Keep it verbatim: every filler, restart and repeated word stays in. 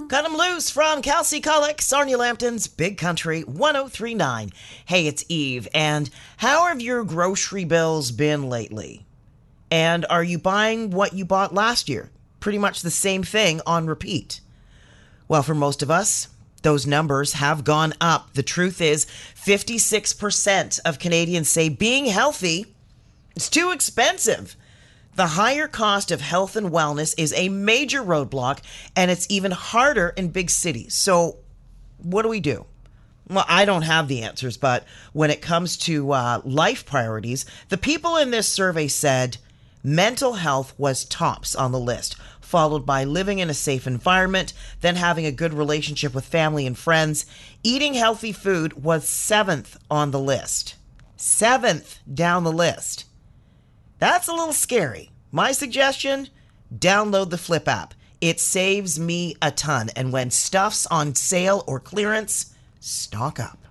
Cut 'em loose from Kelsey Cullick, Sarnia Lambton's Big Country one oh three point nine. Hey, it's Eve, and how have your grocery bills been lately? And are you buying what you bought last year? Pretty much the same thing on repeat. Well, for most of us, those numbers have gone up. The truth is, fifty-six percent of Canadians say being healthy is too expensive. The higher cost of health and wellness is a major roadblock, and it's even harder in big cities. So what do we do? Well, I don't have the answers, but when it comes to uh, life priorities, the people in this survey said mental health was tops on the list, followed by living in a safe environment, then having a good relationship with family and friends. Eating healthy food was seventh on the list. Seventh down the list. That's a little scary. My suggestion, download the Flip app. It saves me a ton. And when stuff's on sale or clearance, stock up.